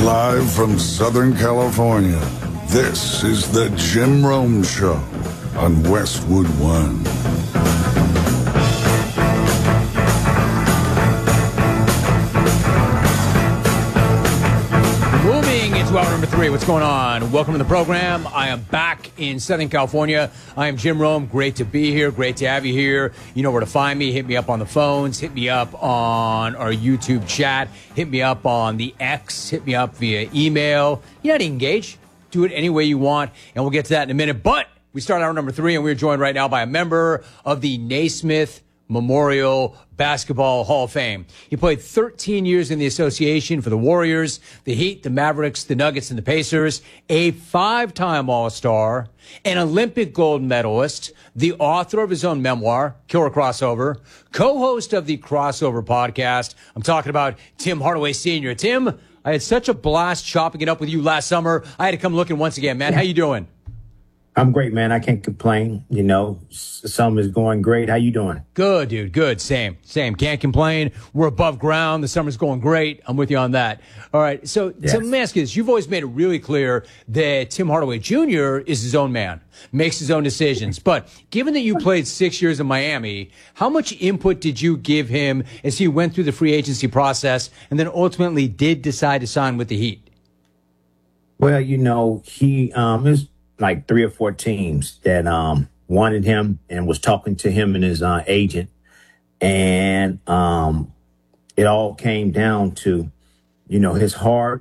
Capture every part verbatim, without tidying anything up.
Live from Southern California, this is the Jim Rome Show on Westwood One. Moving into hour number three. What's going on? Welcome to the program. I am back in Southern California. I am Jim Rome. Great to be here. Great to have you here. You know where to find me. Hit me up on the phones. Hit me up on our YouTube chat. Hit me up on the X. Hit me up via email. You know how to engage. Do it any way you want, and we'll get to that in a minute. But we start hour number three, and we're joined right now by a member of the Naismith Memorial Basketball Hall of Fame. He played thirteen years in the association for the Warriors, the Heat, the Mavericks, the Nuggets, and the Pacers, a five-time All-Star, an Olympic gold medalist, the author of his own memoir, Killer Crossover, co-host of the Crossover podcast. I'm talking about Tim Hardaway Senior Tim, I had such a blast chopping it up with you last summer. I had to come looking once again, man. How you doing? I'm great, man. I can't complain. You know, summer's going great. How you doing? Good, dude. Good. Same. Same. Can't complain. We're above ground. The summer's going great. I'm with you on that. All right. So, yes. so let me ask you this. You've always made it really clear that Tim Hardaway Junior is his own man, makes his own decisions. But given that you played six years in Miami, how much input did you give him as he went through the free agency process and then ultimately did decide to sign with the Heat? Well, you know, he um is like three or four teams that um wanted him and was talking to him and his uh, agent. And um it all came down to, you know, his heart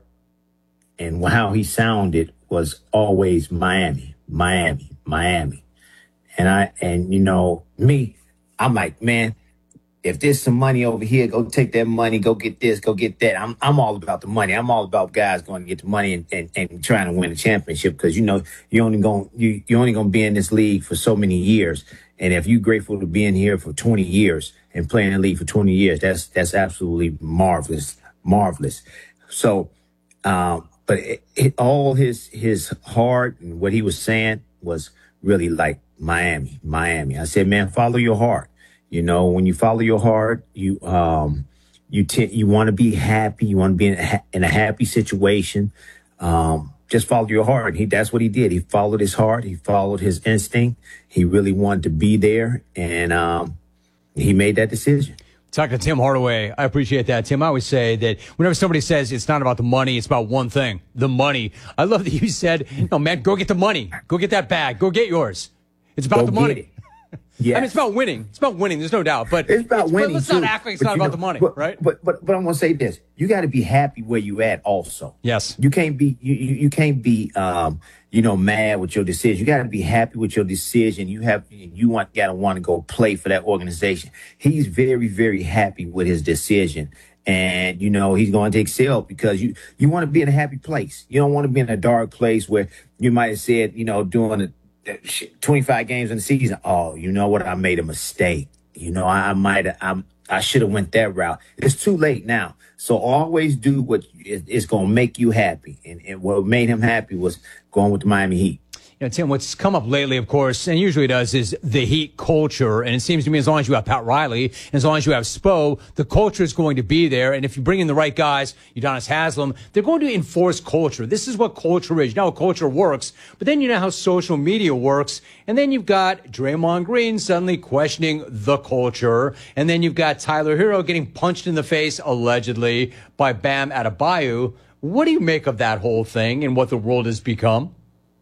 and how he sounded was always Miami, Miami, Miami. And I, and you know, me, I'm like, man, if there's some money over here, go take that money, go get this, go get that. I'm I'm all about the money. I'm all about guys going to get the money and, and, and trying to win a championship because, you know, you only going you you're only going to be in this league for so many years. And if you're grateful to be in here for twenty years and playing in the league for twenty years, that's that's absolutely marvelous, marvelous. So, um, but it, it, all his his heart and what he was saying was really like Miami, Miami. I said, man, follow your heart. You know, when you follow your heart, you um, you t- you want to be happy. You want to be in a, ha- in a happy situation. Um, just follow your heart. And he that's what he did. He followed his heart. He followed his instinct. He really wanted to be there, and um, he made that decision. Talking to Tim Hardaway, I appreciate that. Tim, I always say that whenever somebody says it's not about the money, it's about one thing, the money. I love that you said, no, man, go get the money. Go get that bag. Go get yours. It's about Go the money. get it. Yeah, I mean, it's about winning. It's about winning. There's no doubt. But it's about it's, winning. But let's too. not act like it's but not about know, the money, but, right? But but but I'm gonna say this: you got to be happy where you at. Also, yes, you can't be you you, you can't be um you know mad with your decision. You got to be happy with your decision. You have you want got to want to go play for that organization. He's very very happy with his decision. And, you know, he's going to excel because you, you want to be in a happy place. You don't want to be in a dark place where you might have said, you know, doing a twenty-five games in the season. Oh, you know what? I made a mistake. You know, I, I might have, I, I should have went that route. It's too late now. So always do what is going to make you happy. And, and what made him happy was going with the Miami Heat. You know, Tim, what's come up lately, of course, and usually does, is the Heat culture. And it seems to me as long as you have Pat Riley, and as long as you have Spo, the culture is going to be there. And if you bring in the right guys, Udonis Haslem, they're going to enforce culture. This is what culture is. You know how culture works, but then you know how social media works. And then you've got Draymond Green suddenly questioning the culture. And then you've got Tyler Hero getting punched in the face, allegedly, by Bam Adebayo. What do you make of that whole thing and what the world has become?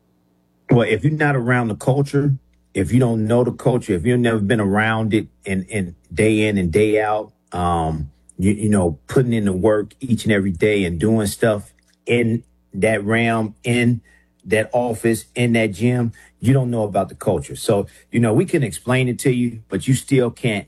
Well, if you're not around the culture, if you don't know the culture, if you've never been around it in, in day in and day out, um, you, you know, putting in the work each and every day and doing stuff in that realm, in that office, in that gym, you don't know about the culture. So, you know, we can explain it to you, but you still can't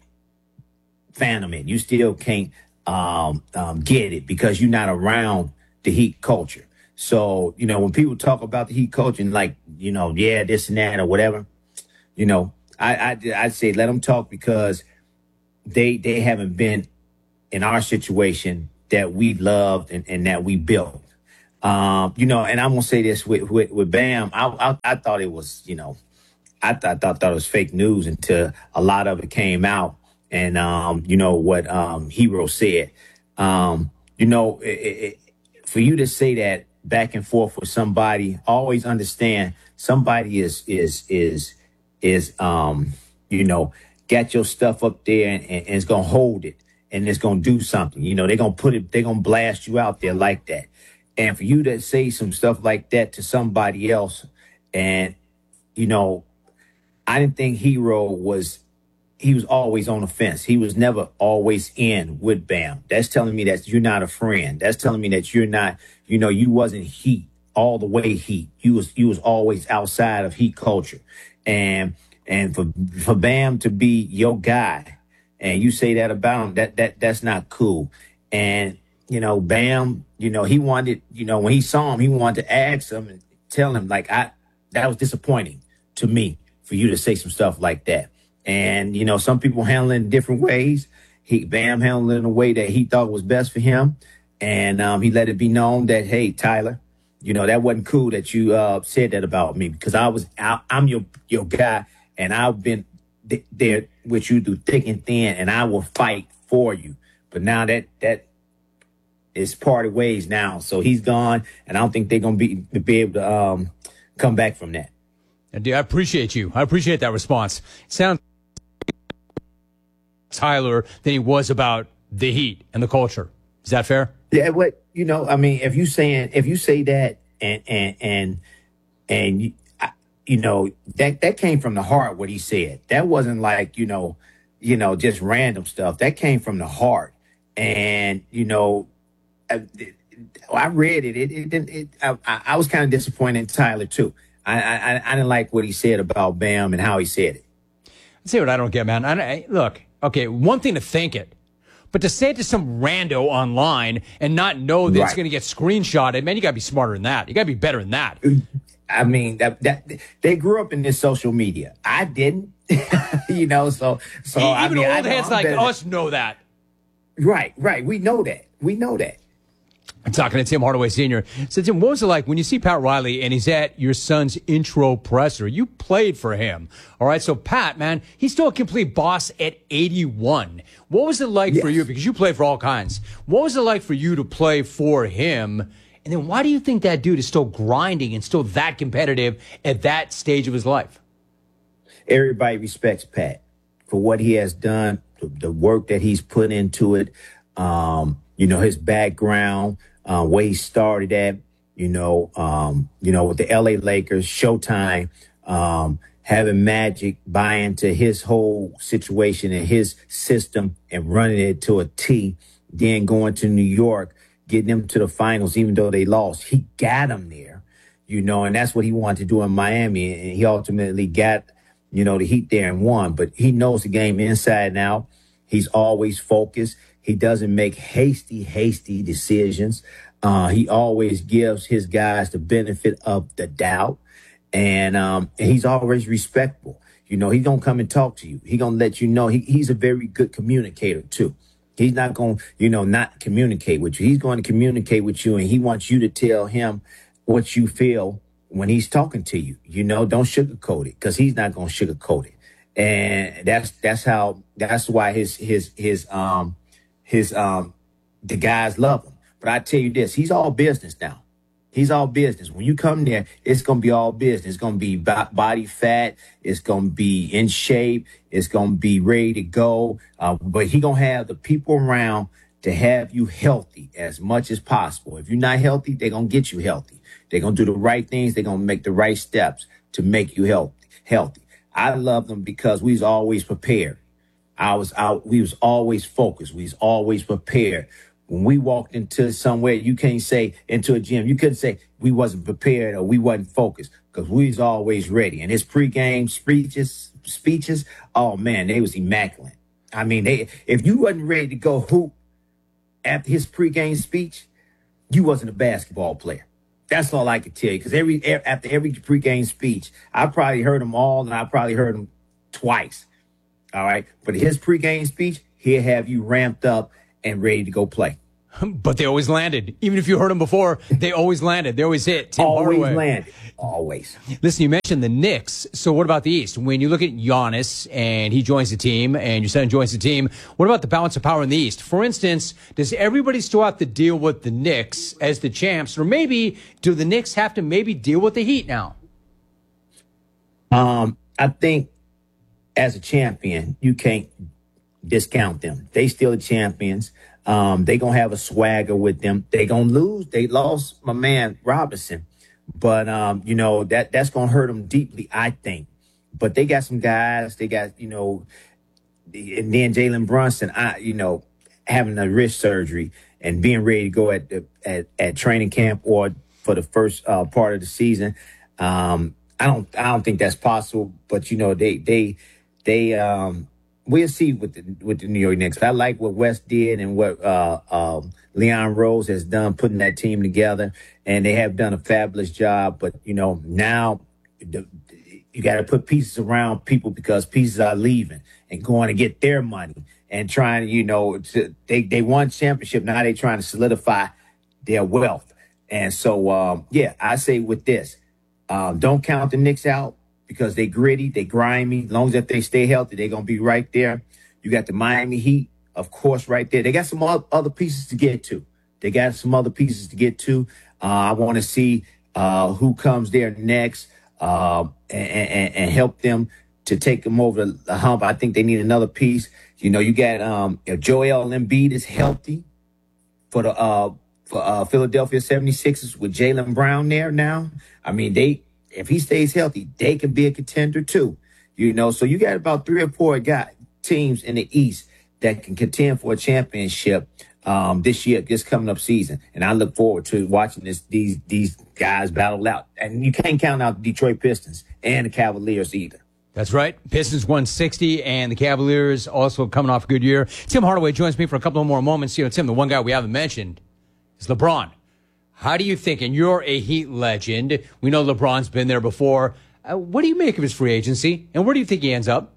fathom it. You still can't um, um, get it because you're not around the Heat culture. So, you know, when people talk about the Heat culture and like, you know, yeah, this and that or whatever, you know, I, I, I'd say let them talk because they they haven't been in our situation that we loved and, and that we built. Um, you know, and I'm going to say this with, with, with Bam. I, I I thought it was, you know, I thought, thought, thought it was fake news until a lot of it came out. And, um, you know, what um, Hero said, um, you know, it, it, for you to say that back and forth with somebody, always understand somebody is is is is um you know got your stuff up there and, and, and is gonna hold it and it's gonna do something. You know, they're gonna put it, they're gonna blast you out there like that. And for you to say some stuff like that to somebody else, and you know, I didn't think Hero was. He was always on the fence. He was never always in with Bam. That's telling me that you're not a friend. That's telling me that you're not, you know, you wasn't Heat all the way Heat. You was you was always outside of Heat culture. And and for for Bam to be your guy and you say that about him, that that that's not cool. And, you know, Bam, you know, he wanted, you know, when he saw him, he wanted to ask him and tell him, like, I that was disappointing to me for you to say some stuff like that. And, you know, some people handle it in different ways. He, Bam handled it in a way that he thought was best for him. And um, he let it be known that, hey, Tyler, you know, that wasn't cool that you uh, said that about me because I was, I, I'm your, your guy and I've been th- there with you through thick and thin and I will fight for you. But now that, that is parted ways now. So he's gone and I don't think they're going to be, be able to um, come back from that. And I appreciate you. I appreciate that response. It sounds Tyler than he was about the Heat and the culture. Is that fair? Yeah, but you know, I mean, if you saying if you say that and and and and you, you know that that came from the heart what he said. That wasn't like you know, you know, just random stuff. That came from the heart. And you know, I, I read it. It, it, it, it I, I was kind of disappointed in Tyler too. I, I I didn't like what he said about Bam and how he said it. Let's see what I don't get, man. I, I, look, okay, one thing to think it, but to say it to some rando online and not know that Right. it's going to get screenshotted, man, you got to be smarter than that. You got to be better than that. I mean, that, that they grew up in this social media. I didn't, you know. So so Even I mean, I old know heads I'm like better. us know that. Right, right. We know that. We know that. I'm talking to Tim Hardaway Senior So, Tim, what was it like when you see Pat Riley and he's at your son's intro presser? You played for him. All right. So, Pat, man, he's still a complete boss at eighty-one. What was it like Yes. for you? Because you played for all kinds. What was it like for you to play for him? And then why do you think that dude is still grinding and still that competitive at that stage of his life? Everybody respects Pat for what he has done, the, the work that he's put into it. Um, you know, his background, uh, where he started at, you know, um, you know, with the L A Lakers, Showtime, um, having Magic buy into his whole situation and his system and running it to a T, then going to New York, getting them to the finals, even though they lost. He got them there, you know, and that's what he wanted to do in Miami. And he ultimately got, you know, the Heat there and won. But he knows the game inside and out. He's always focused. He doesn't make hasty, hasty decisions. Uh, he always gives his guys the benefit of the doubt. And, um, and he's always respectful. You know, he don't come and talk to you. He gonna let you know he, he's a very good communicator too. He's not going to, you know, not communicate with you. He's going to communicate with you and he wants you to tell him what you feel when he's talking to you. You know, don't sugarcoat it because he's not going to sugarcoat it. And that's, that's how, that's why his, his, his, um, his, um, the guys love him. But I tell you this, he's all business now. He's all business. When you come there, it's going to be all business. It's going to be bo- body fat. It's going to be in shape. It's going to be ready to go. Uh, but he going to have the people around to have you healthy as much as possible. If you're not healthy, they're going to get you healthy. They're going to do the right things. They're going to make the right steps to make you healthy. Healthy. I love them because we was always prepared. I was out. We was always focused. We was always prepared. When we walked into somewhere, you can't say into a gym, you couldn't say we wasn't prepared or we wasn't focused because we was always ready. And his pregame speeches, speeches, oh man, they was immaculate. I mean, they if you wasn't ready to go hoop after his pregame speech, you wasn't a basketball player. That's all I could tell you. Because every after every pregame speech, I probably heard them all, and I probably heard them twice. All right, but his pregame speech, he'll have you ramped up and ready to go play. But they always landed. Even if you heard them before, they always landed. They always hit. Tim always Hardaway. landed. Always. Listen, you mentioned the Knicks. So what about the East? When you look at Giannis and he joins the team and your son joins the team, what about the balance of power in the East? For instance, does everybody still have to deal with the Knicks as the champs? Or maybe do the Knicks have to maybe deal with the Heat now? Um, I think as a champion, you can't discount them. They still the champions. Um, they gonna have a swagger with them. They gonna lose. They lost my man Robinson, but um, you know that that's gonna hurt them deeply, I think. But they got some guys. They got you know, and then Jalen Brunson. I you know having a wrist surgery and being ready to go at the, at at training camp or for the first uh, part of the season. Um, I don't I don't think that's possible. But you know they they they um. We'll see with the with the New York Knicks. I like what West did and what uh, um, Leon Rose has done putting that team together, and they have done a fabulous job. But you know now the, you got to put pieces around people because pieces are leaving and going to get their money and trying to you know to, they they won championship. Now they trying to solidify their wealth. And so um, yeah, I say with this, um, don't count the Knicks out. Because they gritty, they grimy. As long as if they stay healthy, they're going to be right there. You got the Miami Heat, of course, right there. They got some other pieces to get to. They got some other pieces to get to. Uh, I want to see uh, who comes there next uh, and, and, and help them to take them over the hump. I think they need another piece. You know, you got um, if Joel Embiid is healthy for the uh, for uh, Philadelphia seventy-sixers with Jaylen Brown there now. I mean, they if he stays healthy, they can be a contender too. You know, so you got about three or four guy, teams in the East that can contend for a championship um, this year, this coming up season. And I look forward to watching this these these guys battle out. And you can't count out the Detroit Pistons and the Cavaliers either. That's right. Pistons one sixty, and the Cavaliers also coming off a good year. Tim Hardaway joins me for a couple of more moments. You know, Tim, the one guy we haven't mentioned is LeBron. How do you think, and you're a Heat legend, we know LeBron's been there before, uh, what do you make of his free agency, and where do you think he ends up?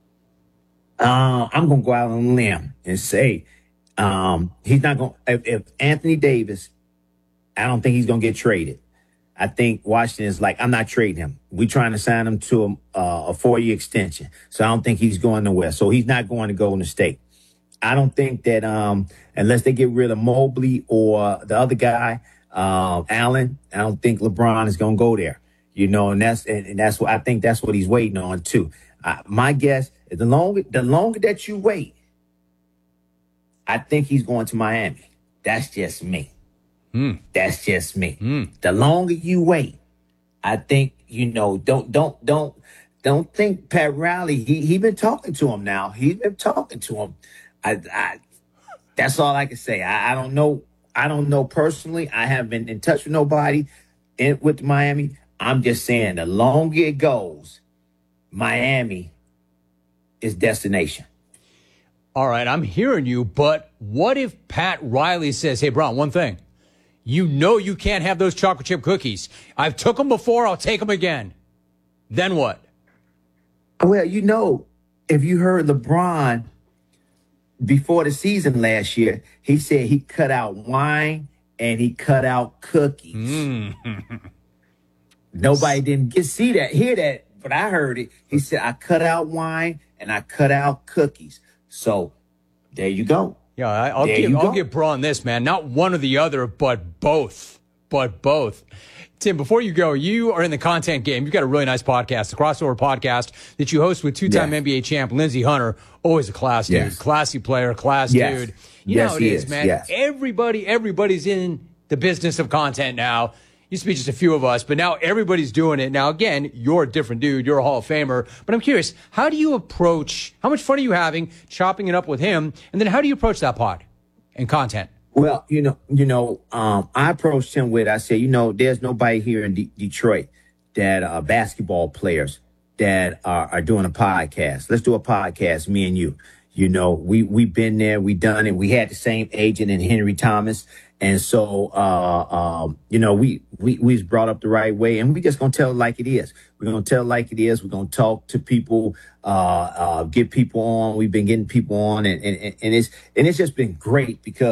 Uh, I'm going to go out on a limb and say um, he's not going if, if Anthony Davis, I don't think he's going to get traded. I think Washington is like, I'm not trading him. We're trying to sign him to a, uh, a four-year extension, so I don't think he's going nowhere. So he's not going to Golden State. I don't think that um, unless they get rid of Mobley or the other guy, Uh, Allen, I don't think LeBron is going to go there, you know, and that's, and, and that's what I think that's what he's waiting on too. Uh, my guess is the longer, the longer that you wait, I think he's going to Miami. That's just me. Mm. That's just me. Mm. The longer you wait, I think, you know, don't, don't, don't, don't think Pat Riley, he, he been talking to him now. He's been talking to him. I, I, that's all I can say. I, I don't know. I don't know personally. I haven't been in touch with nobody in, with Miami. I'm just saying the longer it goes, Miami is destination. All right, I'm hearing you, but what if Pat Riley says, hey, Bron, one thing. You know you can't have those chocolate chip cookies. I've took them before. I'll take them again. Then what? Well, you know, if you heard LeBron before the season last year, he said he cut out wine and he cut out cookies. Mm. Nobody didn't get see that, hear that, but I heard it. He said, I cut out wine and I cut out cookies. So there you go. Yeah, I, I'll there give I'll go. give Bron this, man. Not one or the other, but both. But both. Tim, before you go, you are in the content game. You've got a really nice podcast, the Crossover Podcast, that you host with two-time yes. N B A champ Lindsey Hunter. Always a class dude. Yes. Classy player, class yes. dude. You yes, know how it is, is, man. Yes. Everybody, everybody's in the business of content now. Used to be just a few of us, but now everybody's doing it. Now, again, you're a different dude. You're a Hall of Famer. But I'm curious, how do you approach, how much fun are you having chopping it up with him? And then how do you approach that pod and content? Well, you know, you know, um, I approached him with, I said, you know, there's nobody here in D- Detroit that are basketball players that are, are doing a podcast. Let's do a podcast, me and you. You know, we, we've been there, we done it. We had the same agent in Henry Thomas. And so, uh, um, you know, we, we, we was brought up the right way, and we just gonna tell it like it is. We're gonna tell it like it is. We're gonna talk to people, uh, uh, get people on. We've been getting people on, and, and, and it's, and it's just been great because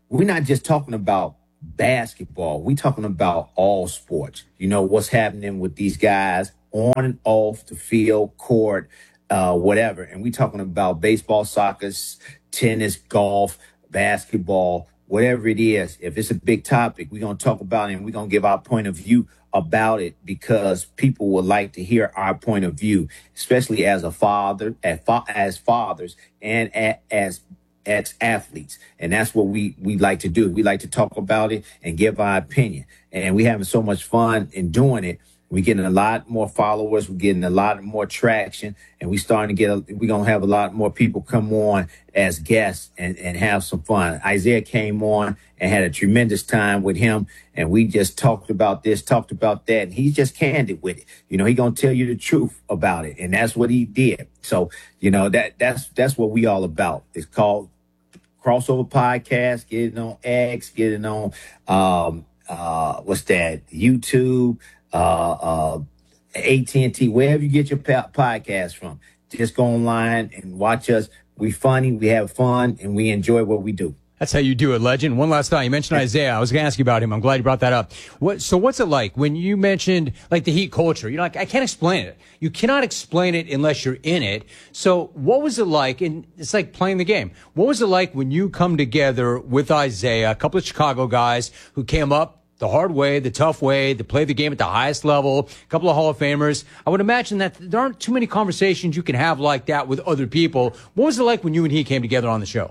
we're not just talking about basketball. We're talking about all sports. You know, what's happening with these guys on and off the field, court, uh, whatever. And we're talking about baseball, soccer, tennis, golf, basketball, whatever it is. If it's a big topic, we're going to talk about it and we're going to give our point of view about it, because people would like to hear our point of view, especially as a father, as, fa- as fathers, and a- as as athletes. And that's what we we like to do. We like to talk about it and give our opinion. And we having so much fun in doing it. We're getting a lot more followers. We're getting a lot more traction, and we starting to get. A, we're gonna have a lot more people come on as guests and and have some fun. Isaiah came on and had a tremendous time with him, and we just talked about this, talked about that, and he's just candid with it. You know, he gonna tell you the truth about it, and that's what he did. So, you know, that that's that's what we all about. It's called Crossover Podcast. Get it on X, get it on um uh what's that? YouTube. uh, uh, A T and T, wherever you get your po- podcast from. Just go online and watch us. We funny, we have fun, and we enjoy what we do. That's how you do it, legend. One last thought. You mentioned Isaiah. I was going to ask you about him. I'm glad you brought that up. What, so what's it like when you mentioned like the Heat culture? You're like, I can't explain it. You cannot explain it unless you're in it. So what was it like? And it's like playing the game. What was it like when you come together with Isaiah, a couple of Chicago guys who came up the hard way, the tough way, to play the game at the highest level, a couple of Hall of Famers? I would imagine that there aren't too many conversations you can have like that with other people. What was it like when you and he came together on the show?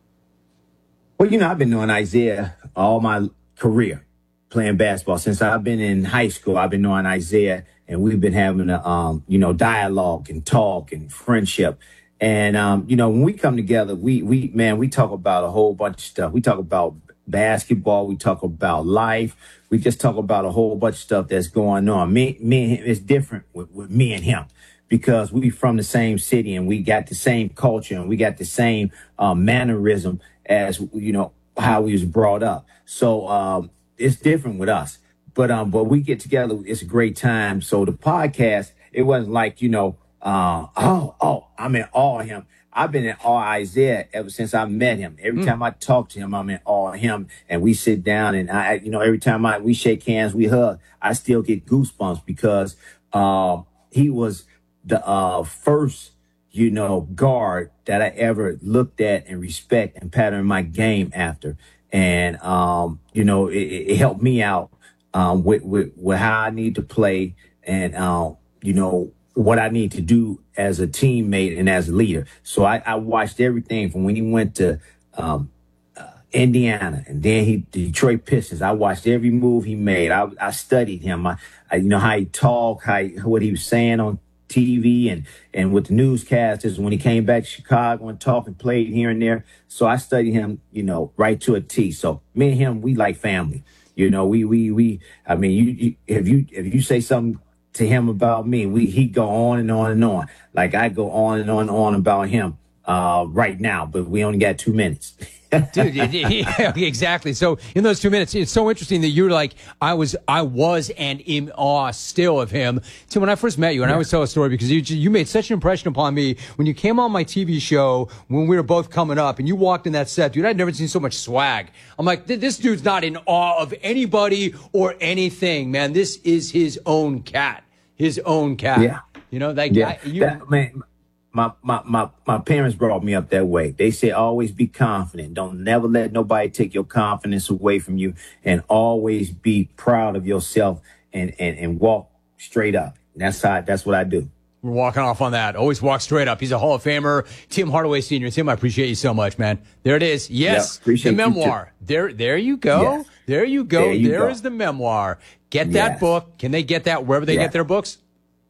Well, you know, I've been knowing Isaiah all my career, playing basketball. Since I've been in high school, I've been knowing Isaiah, and we've been having a, um, you know, dialogue and talk and friendship. And, um, you know, when we come together, we, we, man, we talk about a whole bunch of stuff. We talk about basketball. We talk about life. We just talk about a whole bunch of stuff that's going on. Me, me and him, it's different with, with me and him, because we from the same city and we got the same culture and we got the same uh, mannerism as, you know, how we was brought up. So um, it's different with us. But um, but we get together. It's a great time. So the podcast, it wasn't like, you know, uh, oh, oh, I'm in awe of him. I've been in awe of Isaiah ever since I met him. Every mm. time I talk to him, I'm in awe of him. And we sit down and I, you know, every time I we shake hands, we hug, I still get goosebumps, because uh, he was the uh, first, you know, guard that I ever looked at and respect and patterned my game after. And, um, you know, it, it helped me out um, with, with, with how I need to play and, uh, you know, what I need to do as a teammate and as a leader. So I, I watched everything from when he went to um, uh, Indiana, and then he Detroit Pistons. I watched every move he made. I, I studied him. I, I, you know, how he talked, how he, what he was saying on T V and, and with the newscasters when he came back to Chicago and talked and played here and there. So I studied him, you know, right to a T. So me and him, we like family. You know, we, we, we, I mean, you, you if you, if you say something to him about me, we, he go on and on and on. Like I go on and on and on about him, uh, right now, but we only got two minutes. Dude, yeah, exactly. So in those two minutes, it's so interesting that you're like, I was, I was and in awe still of him. So when I first met you, and yeah. I always tell a story because you, you made such an impression upon me when you came on my T V show when we were both coming up and you walked in that set, dude, I'd never seen so much swag. I'm like, this dude's not in awe of anybody or anything, man. This is his own cat, his own cat. Yeah. You know, that yeah. guy. You, that, man, My, my, my, my parents brought me up that way. They said, always be confident. Don't never let nobody take your confidence away from you, and always be proud of yourself and, and, and walk straight up. That's how, that's what I do. We're walking off on that. Always walk straight up. He's a Hall of Famer. Tim Hardaway Senior Tim, I appreciate you so much, man. There it is. Yes. Yeah, the memoir. There, there you go. Yes. There you go. There, you there go. is the memoir. Get that yes. book. Can they get that wherever they yes. get their books?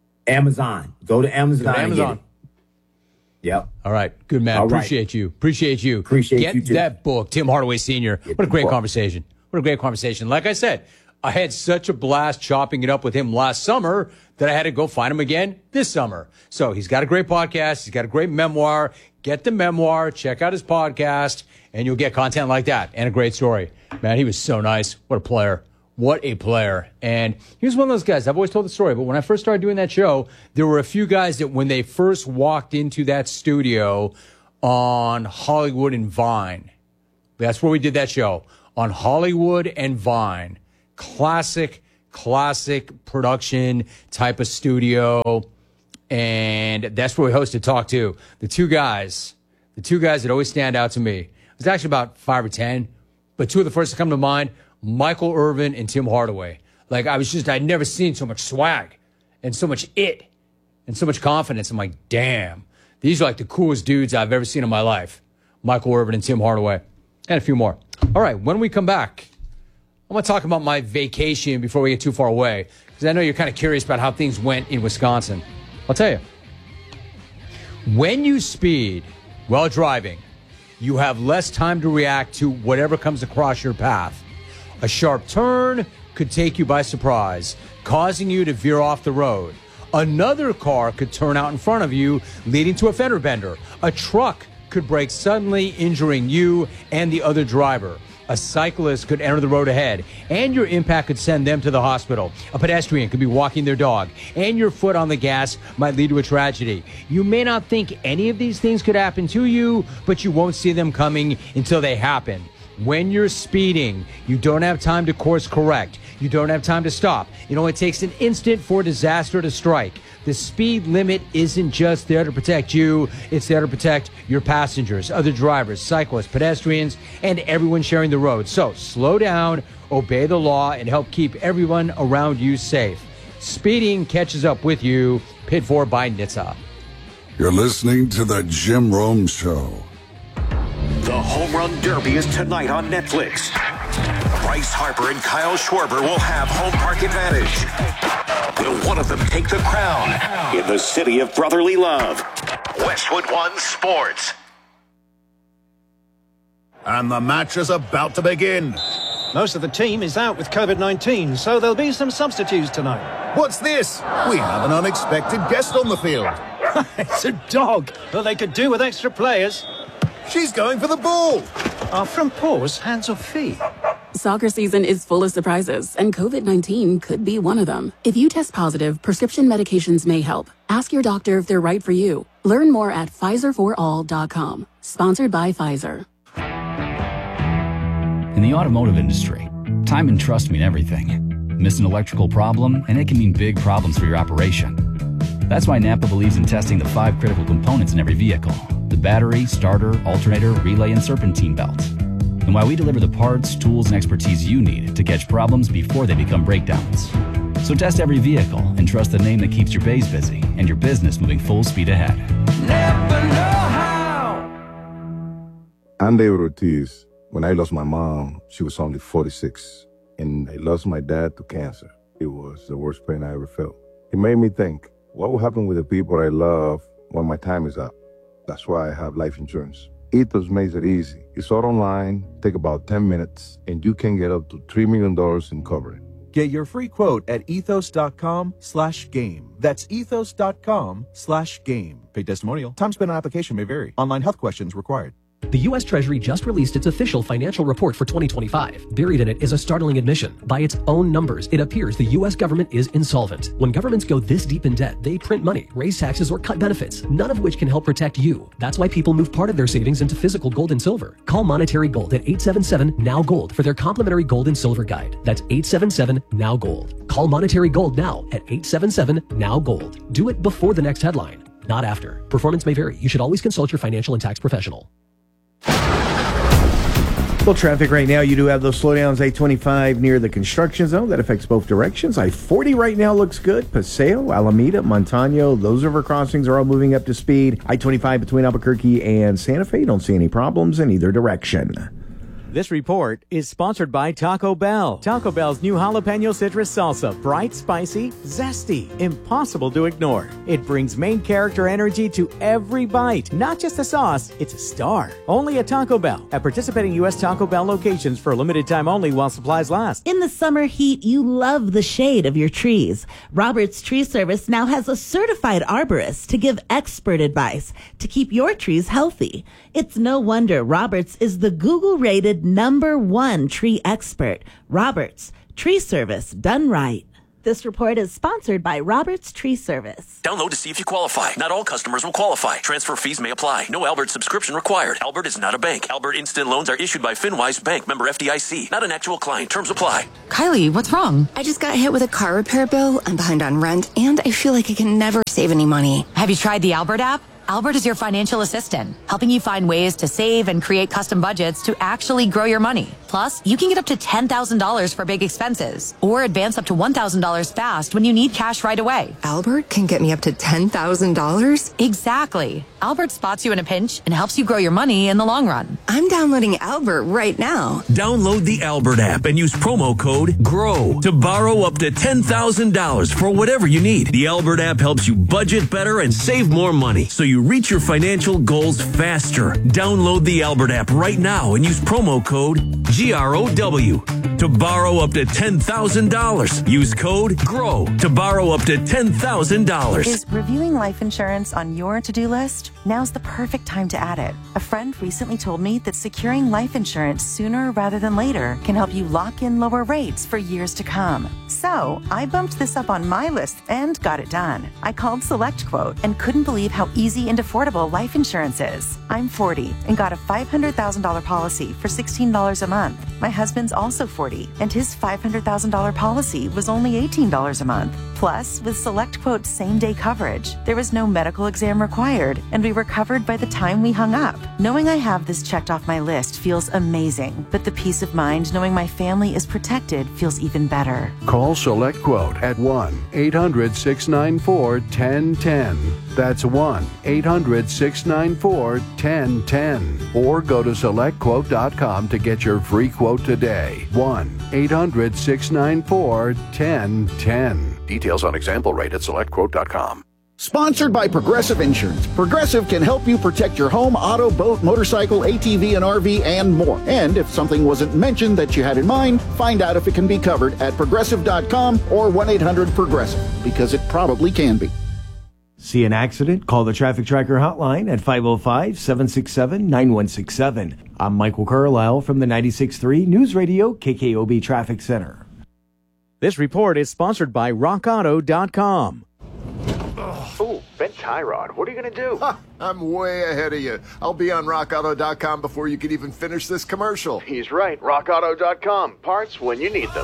Amazon. Go to Amazon. Go to Amazon. Yep. All right. Good, man. All Appreciate right. you. Appreciate you. Appreciate Get you too. that book, Tim Hardaway Senior Get What a great book. conversation. What a great conversation. Like I said, I had such a blast chopping it up with him last summer that I had to go find him again this summer. So he's got a great podcast. He's got a great memoir. Get the memoir. Check out his podcast, and you'll get content like that and a great story. Man, he was so nice. What a player. What a player. And he was one of those guys. I've always told the story, but when I first started doing that show, there were a few guys that when they first walked into that studio on Hollywood and Vine, That's where we did that show, on Hollywood and Vine. Classic, classic production type of studio. And that's where we hosted Talk To. The two guys, the two guys that always stand out to me. It was actually about five or ten, but two of the first to come to mind, Michael Irvin and Tim Hardaway. Like, I was just, I'd never seen so much swag and so much it and so much confidence. I'm like, damn, these are like the coolest dudes I've ever seen in my life. Michael Irvin and Tim Hardaway, and a few more. All right, when we come back, I want to talk about my vacation before we get too far away, because I know you're kind of curious about how things went in Wisconsin. I'll tell you. When you speed while driving, you have less time to react to whatever comes across your path. A sharp turn could take you by surprise, causing you to veer off the road. Another car could turn out in front of you, leading to a fender bender. A truck could brake suddenly, injuring you and the other driver. A cyclist could enter the road ahead, and your impact could send them to the hospital. A pedestrian could be walking their dog, and your foot on the gas might lead to a tragedy. You may not think any of these things could happen to you, but you won't see them coming until they happen. When you're speeding, you don't have time to course correct. You don't have time to stop. It only takes an instant for disaster to strike. The speed limit isn't just there to protect you. It's there to protect your passengers, other drivers, cyclists, pedestrians, and everyone sharing the road. So slow down, obey the law, and help keep everyone around you safe. Speeding catches up with you. Paid for by N H T S A. You're listening to The Jim Rome Show. The Home Run Derby is tonight on Netflix. Bryce Harper and Kyle Schwarber will have home park advantage. Will one of them take the crown in the city of brotherly love? Westwood One Sports. And the match is about to begin. Most of the team is out with COVID nineteen, so there'll be some substitutes tonight. What's this? We have an unexpected guest on the field. It's a dog. Well, they could do with extra players. She's going for the ball. Are front paws hands or feet? Soccer season is full of surprises, and COVID nineteen could be one of them. If you test positive, prescription medications may help. Ask your doctor if they're right for you. Learn more at Pfizer for all dot com. Sponsored by Pfizer. In the automotive industry, time and trust mean everything. Miss an electrical problem, and it can mean big problems for your operation. That's why Napa believes in testing the five critical components in every vehicle: the battery, starter, alternator, relay, and serpentine belt. And why we deliver the parts, tools, and expertise you need to catch problems before they become breakdowns. So test every vehicle and trust the name that keeps your bays busy and your business moving full speed ahead. Never know how. I'm David Ortiz. When I lost my mom, she was only forty-six. And I lost my dad to cancer. It was the worst pain I ever felt. It made me think, what will happen with the people I love when my time is up? That's why I have life insurance. Ethos makes it easy. It's all online, take about ten minutes, and you can get up to three million dollars in coverage. Get your free quote at ethos.com slash game. That's ethos.com slash game. Paid testimonial. Time spent on application may vary. Online health questions required. The U S Treasury just released its official financial report for twenty twenty-five. Buried in it is a startling admission. By its own numbers, it appears the U S government is insolvent. When governments go this deep in debt, they print money, raise taxes, or cut benefits, none of which can help protect you. That's why people move part of their savings into physical gold and silver. Call Monetary Gold at eight seven seven, N O W, GOLD for their complimentary gold and silver guide. That's eight seven seven, N O W, GOLD. Call Monetary Gold now at eight seven seven, N O W, GOLD. Do it before the next headline, not after. Performance may vary. You should always consult your financial and tax professional. Well, traffic right now, you do have those slowdowns. I twenty-five near the construction zone. That affects both directions. I forty right now looks good. Paseo, Alameda, Montano, those river crossings are all moving up to speed. I twenty-five between Albuquerque and Santa Fe. Don't see any problems in either direction. This report is sponsored by Taco Bell. Taco Bell's new jalapeno citrus salsa. Bright, spicy, zesty, impossible to ignore. It brings main character energy to every bite. Not just a sauce, it's a star. Only at Taco Bell. At participating U S Taco Bell locations for a limited time only while supplies last. In the summer heat, you love the shade of your trees. Roberts Tree Service now has a certified arborist to give expert advice to keep your trees healthy. It's no wonder Roberts is the Google-rated number one tree expert. Roberts, tree service done right. This report is sponsored by Roberts Tree Service. Download to see if you qualify. Not all customers will qualify. Transfer fees may apply. No Albert subscription required. Albert is not a bank. Albert Instant Loans are issued by FinWise Bank, member F D I C. Not an actual client. Terms apply. Kylie, what's wrong? I just got hit with a car repair bill. I'm behind on rent, and I feel like I can never save any money. Have you tried the Albert app? Albert is your financial assistant, helping you find ways to save and create custom budgets to actually grow your money. Plus, you can get up to ten thousand dollars for big expenses or advance up to one thousand dollars fast when you need cash right away. Albert can get me up to ten thousand dollars? Exactly. Albert spots you in a pinch and helps you grow your money in the long run. I'm downloading Albert right now. Download the Albert app and use promo code GROW to borrow up to ten thousand dollars for whatever you need. The Albert app helps you budget better and save more money so you reach your financial goals faster. Download the Albert app right now and use promo code G R O W to borrow up to ten thousand dollars. Use code GROW to borrow up to ten thousand dollars. Is reviewing life insurance on your to-do list? Now's the perfect time to add it. A friend recently told me that securing life insurance sooner rather than later can help you lock in lower rates for years to come. So I bumped this up on my list and got it done. I called SelectQuote and couldn't believe how easy and affordable life insurance is. I'm forty and got a five hundred thousand dollars policy for sixteen dollars a month. My husband's also forty, and his five hundred thousand dollars policy was only eighteen dollars a month. Plus, with SelectQuote's same-day coverage, there was no medical exam required, and we were covered by the time we hung up. Knowing I have this checked off my list feels amazing, but the peace of mind knowing my family is protected feels even better. Call SelectQuote at one eight hundred six nine four one zero one zero. That's one eight hundred six nine four one zero one zero. Or go to select quote dot com to get your free quote today. one eight hundred six nine four one zero one zero. Details on example rate at select quote dot com. Sponsored by Progressive Insurance. Progressive can help you protect your home, auto, boat, motorcycle, A T V, and R V, and more. And if something wasn't mentioned that you had in mind, find out if it can be covered at progressive dot com or one eight hundred progressive, because it probably can be. See an accident? Call the Traffic Tracker hotline at five oh five, seven six seven, nine one six seven. I'm Michael Carlisle from the ninety-six point three News Radio K K O B Traffic Center. This report is sponsored by rock auto dot com. Oh, Ben Tyrod, what are you going to do? Ha, I'm way ahead of you. I'll be on rock auto dot com before you can even finish this commercial. He's right. rock auto dot com. Parts when you need them.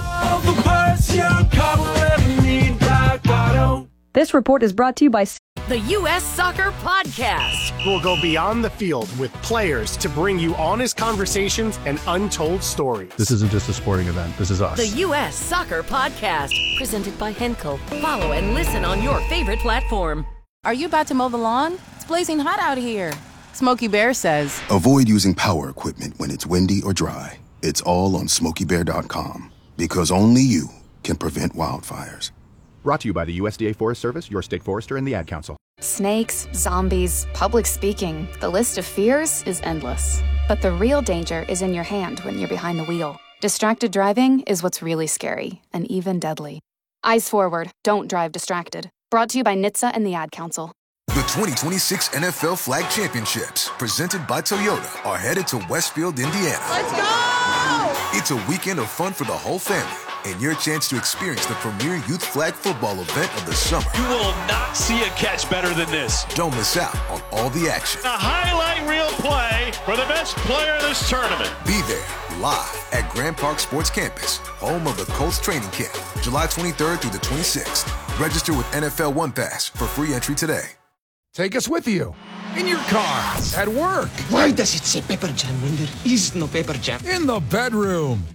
This report is brought to you by the U S Soccer Podcast. We'll go beyond the field with players to bring you honest conversations and untold stories. This isn't just a sporting event. This is us. The U S Soccer Podcast, presented by Henkel. Follow and listen on your favorite platform. Are you about to mow the lawn? It's blazing hot out here. Smokey Bear says, avoid using power equipment when it's windy or dry. It's all on smokey bear dot com, because only you can prevent wildfires. Brought to you by the U S D A Forest Service, your state forester, and the Ad Council. Snakes, zombies, public speaking. The list of fears is endless. But the real danger is in your hand when you're behind the wheel. Distracted driving is what's really scary and even deadly. Eyes forward. Don't drive distracted. Brought to you by N H T S A and the Ad Council. The twenty twenty-six N F L Flag Championships, presented by Toyota, are headed to Westfield, Indiana. Let's go! It's a weekend of fun for the whole family, and your chance to experience the premier youth flag football event of the summer. You will not see a catch better than this. Don't miss out on all the action. A highlight reel play for the best player in this tournament. Be there, live at Grand Park Sports Campus, home of the Colts training camp, July twenty-third through the twenty-sixth. Register with N F L One Pass for free entry today. Take us with you. In your car, at work. Why does it say Pepper Jam when there is no Pepper Jam? In the bedroom.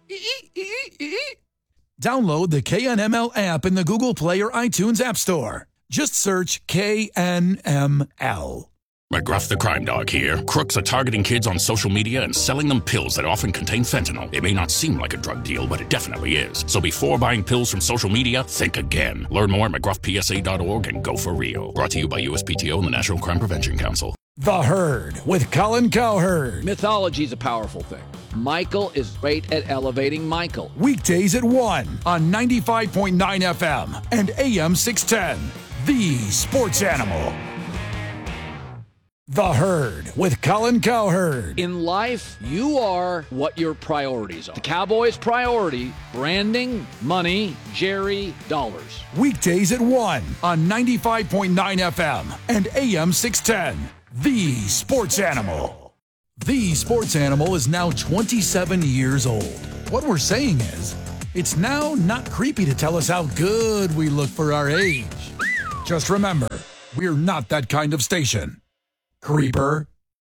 Download the K N M L app in the Google Play or iTunes App Store. Just search K N M L. McGruff the Crime Dog here. Crooks are targeting kids on social media and selling them pills that often contain fentanyl. It may not seem like a drug deal, but it definitely is. So before buying pills from social media, think again. Learn more at McGruff P S A dot org and go for real. Brought to you by U S P T O and the National Crime Prevention Council. The Herd with Colin Cowherd. Mythology is a powerful thing. Michael is great at elevating Michael. Weekdays at one on ninety-five point nine F M and A M six ten. The Sports Animal. The Herd with Colin Cowherd. In life, you are what your priorities are. The Cowboys' priority, branding, money, Jerry, dollars. Weekdays at one on ninety-five point nine F M and A M six ten. The Sports Animal. The Sports Animal is now twenty-seven years old. What we're saying is, it's now not creepy to tell us how good we look for our age. Just remember, we're not that kind of station. Creeper.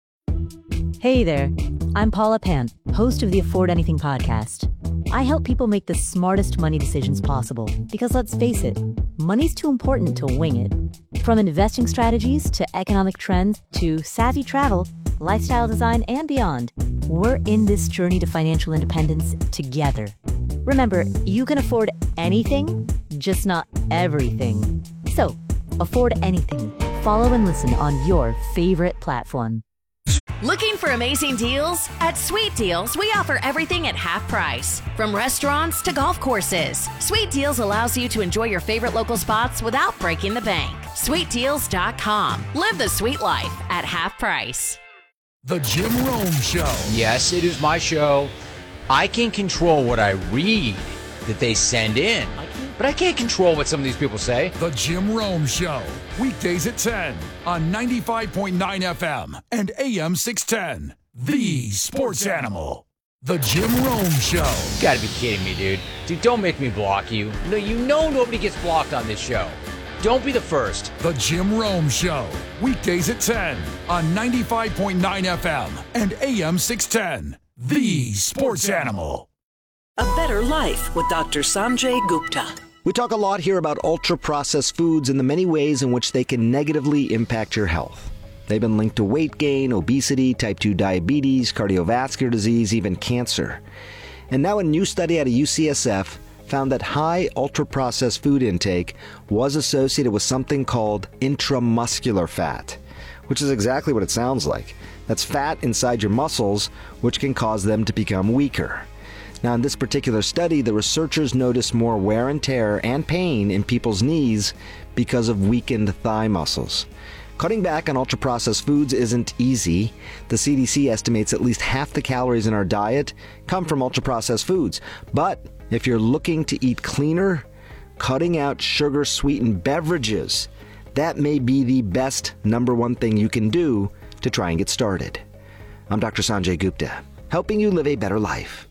Hey there, I'm Paula Pant, host of the Afford Anything podcast. I help people make the smartest money decisions possible because let's face it, money's too important to wing it. From investing strategies to economic trends to savvy travel, lifestyle design, and beyond, we're in this journey to financial independence together. Remember, you can afford anything, just not everything. So, afford anything. Follow and listen on your favorite platform. Looking for amazing deals? At Sweet Deals, we offer everything at half price. From restaurants to golf courses, Sweet Deals allows you to enjoy your favorite local spots without breaking the bank. sweet deals dot com. Live the sweet life at half price. The Jim Rome Show. Yes, it is my show. I can control what I read that they send in, but I can't control what some of these people say. The Jim Rome Show. Weekdays at ten on ninety-five point nine F M and A M six ten. The Sports Animal. The Jim Rome Show. You gotta be kidding me, dude. Dude, don't make me block you. No, you know nobody gets blocked on this show. Don't be the first. The Jim Rome Show. Weekdays at ten on ninety-five point nine F M and A M six ten. The Sports Animal. A Better Life with Doctor Sanjay Gupta. We talk a lot here about ultra-processed foods and the many ways in which they can negatively impact your health. They've been linked to weight gain, obesity, type two diabetes, cardiovascular disease, even cancer. And now a new study out of U C S F found that high ultra-processed food intake was associated with something called intramuscular fat, which is exactly what it sounds like. That's fat inside your muscles, which can cause them to become weaker. Now, in this particular study, the researchers noticed more wear and tear and pain in people's knees because of weakened thigh muscles. Cutting back on ultra-processed foods isn't easy. The C D C estimates at least half the calories in our diet come from ultra-processed foods. But if you're looking to eat cleaner, cutting out sugar-sweetened beverages, that may be the best number one thing you can do to try and get started. I'm Doctor Sanjay Gupta, helping you live a better life.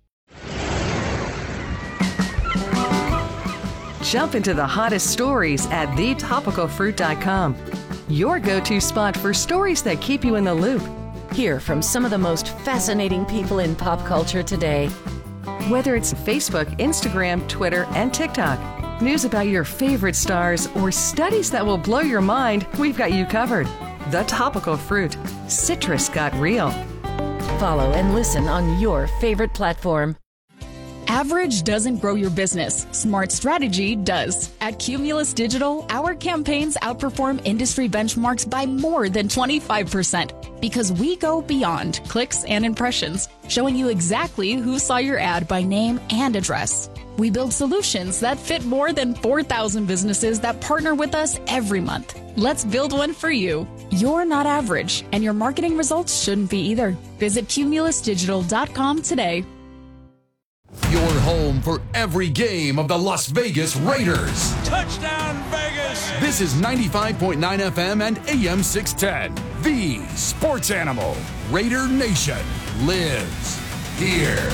Jump into the hottest stories at the topical fruit dot com. Your go-to spot for stories that keep you in the loop. Hear from some of the most fascinating people in pop culture today. Whether it's Facebook, Instagram, Twitter, and TikTok, news about your favorite stars, or studies that will blow your mind, we've got you covered. The Topical Fruit. Citrus got real. Follow and listen on your favorite platform. Average doesn't grow your business. Smart strategy does. At Cumulus Digital, our campaigns outperform industry benchmarks by more than twenty-five percent because we go beyond clicks and impressions, showing you exactly who saw your ad by name and address. We build solutions that fit more than four thousand businesses that partner with us every month. Let's build one for you. You're not average, and your marketing results shouldn't be either. Visit cumulus digital dot com today. Your home for every game of the Las Vegas Raiders. Touchdown, Vegas! This is ninety-five point nine F M and A M six ten. The Sports Animal. Raider Nation lives here.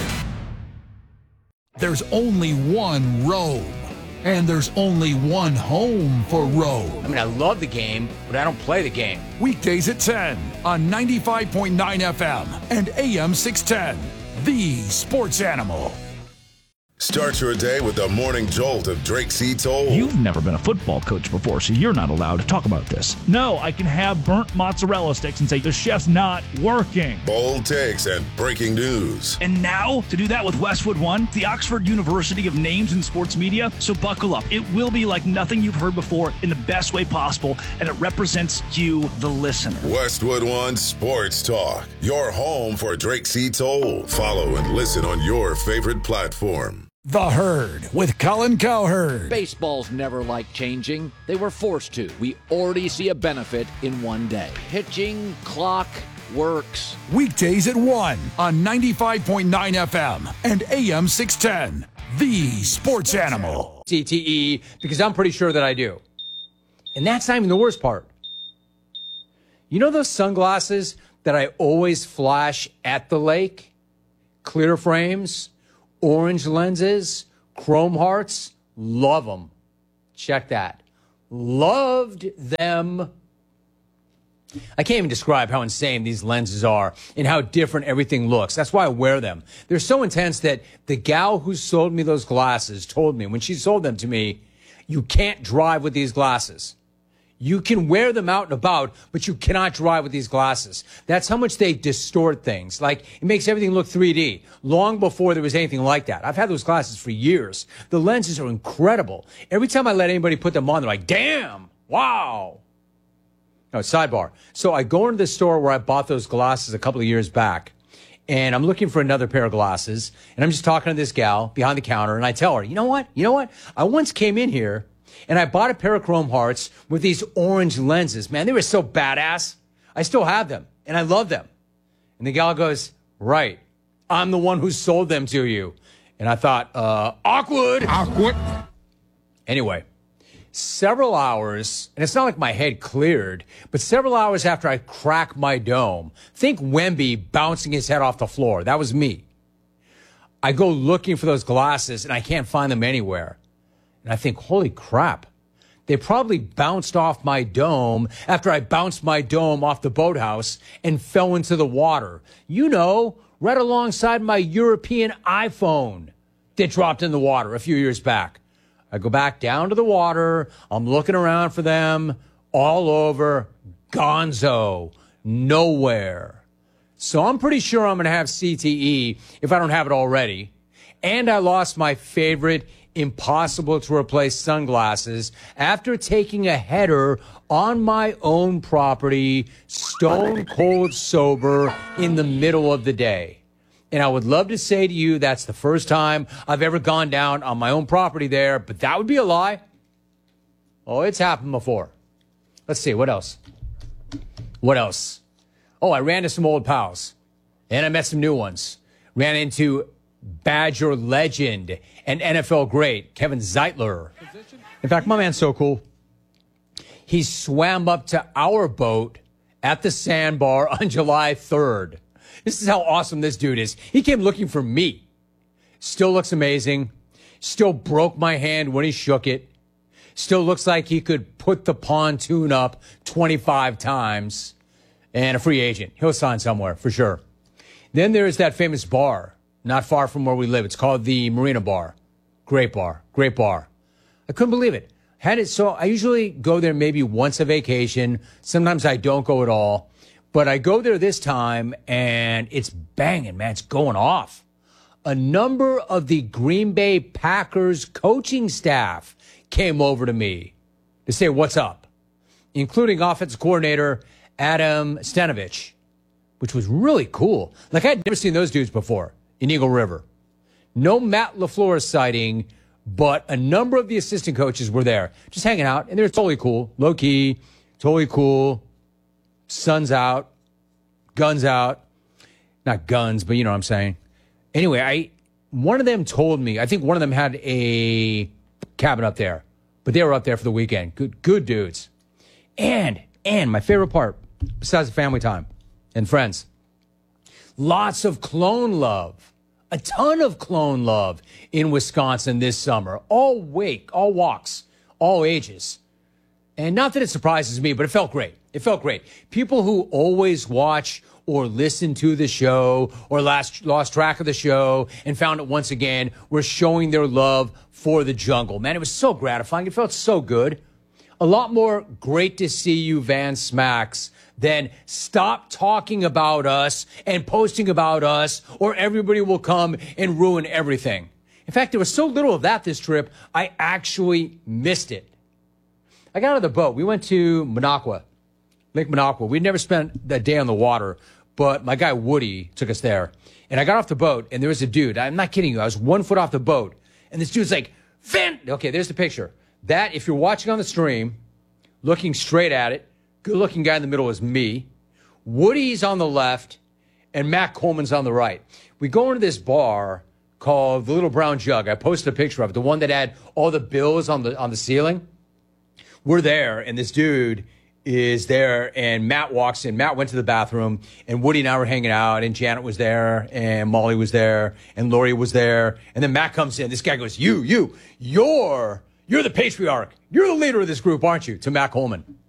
There's only one Rome, and there's only one home for Rome. I mean, I love the game, but I don't play the game. Weekdays at ten on ninety-five point nine F M and A M six ten. The Sports Animal. Start your day with the morning jolt of Drake C. Toll. You've never been a football coach before, so you're not allowed to talk about this. No, I can have burnt mozzarella sticks and say the chef's not working. Bold takes and breaking news. And now, to do that with Westwood One, the Oxford University of Names in Sports Media. So buckle up. It will be like nothing you've heard before in the best way possible, and it represents you, the listener. Westwood One Sports Talk. Your home for Drake C. Toll. Follow and listen on your favorite platform. The Herd with Colin Cowherd. Baseballs never liked changing. They were forced to. We already see a benefit in one day. Pitching clock works. Weekdays at one on ninety-five point nine F M and A M six ten. The Sports Animal. C T E, because I'm pretty sure that I do. And that's not even the worst part. You know those sunglasses that I always flash at the lake? Clear frames? Orange lenses, chrome hearts, love them. Check that. Loved them. I can't even describe how insane these lenses are and how different everything looks. That's why I wear them. They're so intense that the gal who sold me those glasses told me when she sold them to me, you can't drive with these glasses. You can wear them out and about, but you cannot drive with these glasses. That's how much they distort things. Like, it makes everything look three D, long before there was anything like that. I've had those glasses for years. The lenses are incredible. Every time I let anybody put them on, they're like, damn, wow. No, sidebar. So I go into the store where I bought those glasses a couple of years back, and I'm looking for another pair of glasses, and I'm just talking to this gal behind the counter, and I tell her, you know what? You know what? I once came in here, and I bought a pair of chrome hearts with these orange lenses. Man, they were so badass. I still have them, and I love them. And the gal goes, right, I'm the one who sold them to you. And I thought, uh, awkward. Awkward. Anyway, several hours, and it's not like my head cleared, but several hours after I cracked my dome, think Wemby bouncing his head off the floor. That was me. I go looking for those glasses, and I can't find them anywhere. And I think, holy crap, they probably bounced off my dome after I bounced my dome off the boathouse and fell into the water. You know, right alongside my European iPhone that dropped in the water a few years back. I go back down to the water. I'm looking around for them all over. Gonzo. Nowhere. So I'm pretty sure I'm going to have C T E if I don't have it already. And I lost my favorite impossible to replace sunglasses after taking a header on my own property, stone cold sober in the middle of the day. And I would love to say to you that's the first time I've ever gone down on my own property there, but that would be a lie. Oh, it's happened before. Let's see, what else? What else? Oh, I ran into some old pals, and I met some new ones. Ran into Badger legend and N F L great Kevin Zeitler. In fact, my man's so cool. He swam up to our boat at the sandbar on July third. This is how awesome this dude is. He came looking for me. Still looks amazing. Still broke my hand when he shook it. Still looks like he could put the pontoon up twenty-five times. And a free agent. He'll sign somewhere for sure. Then there's that famous bar not far from where we live. It's called the Marina Bar. Great bar. Great bar. I couldn't believe it. Had it so I usually go there maybe once a vacation. Sometimes I don't go at all. But I go there this time, and it's banging, man. It's going off. A number of the Green Bay Packers coaching staff came over to me to say what's up, including offensive coordinator Adam Stenavich, which was really cool. Like, I had never seen those dudes before in Eagle River. No Matt LaFleur sighting, but a number of the assistant coaches were there, just hanging out, and they were totally cool, low-key, totally cool. Sun's out, guns out. Not guns, but you know what I'm saying. Anyway, I one of them told me, I think one of them had a cabin up there, but they were up there for the weekend. Good, good dudes. And, and my favorite part, besides the family time and friends, lots of clone love. A ton of clone love in Wisconsin this summer. All wake, all walks, all ages. And not that it surprises me, but it felt great. It felt great. People who always watch or listen to the show or last, lost track of the show and found it once again were showing their love for the jungle. Man, it was so gratifying. It felt so good. A lot more great to see you Van Smacks than stop talking about us and posting about us or everybody will come and ruin everything. In fact, there was so little of that this trip, I actually missed it. I got out of the boat. We went to Minocqua, Lake Minocqua. We'd never spent that day on the water, but my guy Woody took us there. And I got off the boat, and there was a dude. I'm not kidding you. I was one foot off the boat, And this dude's like, Fan. Okay, there's the picture. That, if you're watching on the stream, looking straight at it, good-looking guy in the middle is me. Woody's on the left, and Matt Coleman's on the right. We go into this bar called the Little Brown Jug. I posted a picture of it, the one that had all the bills on the on the ceiling. We're there, and this dude is there, and Matt walks in. Matt went to the bathroom, and Woody and I were hanging out, and Janet was there, and Molly was there, and Lori was there. And then Matt comes in. This guy goes, you, you, you're, you're the patriarch. You're the leader of this group, aren't you? To Matt Coleman.